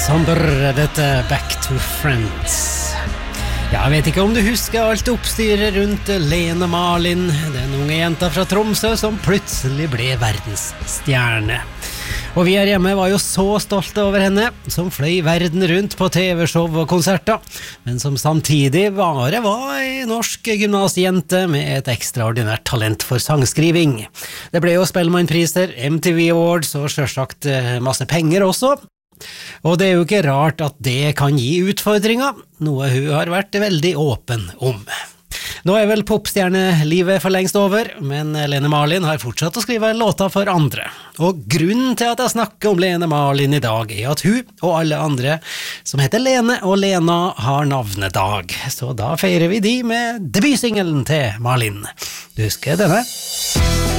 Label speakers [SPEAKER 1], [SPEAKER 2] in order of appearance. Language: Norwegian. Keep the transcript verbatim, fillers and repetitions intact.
[SPEAKER 1] Somber, dette Back to Friends. Ja, jeg vet ikke om du husker alt oppstyret rundt Lene Marlin, den unge jenta fra Tromsø som plutselig ble verdensstjerne. Og vi her hjemme var jo så stolte over henne, som fløy verden rundt på T V-show og konserter, men som samtidig bare var en norsk gymnasjente med et ekstraordinært talent for sangskriving. Det ble jo Spellemannpriser, M T V Awards og selvsagt masse penger også. Og det er jo ikke rart at det kan gi utfordringer, noe hun har vært veldig åpen om. Nå er vel popstjernelivet for lengst over, men Lene Marlin har fortsatt å skrive låter for andre. Og grunnen til at jeg snakker om Lene Marlin i dag er at hun og alle andre som heter Lene og Lena har navnedag. Så da feirer vi de med debutsingelen til Marlin. Du husker denne?